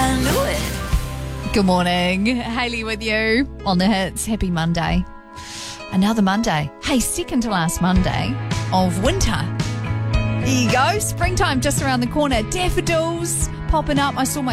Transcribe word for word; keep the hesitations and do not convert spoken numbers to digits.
I knew it. Good morning. Hayley with you on the hits. Happy Monday. Another Monday. Hey, second to last Monday of winter. Here you go. Springtime just around the corner. Daffodils popping up. I saw my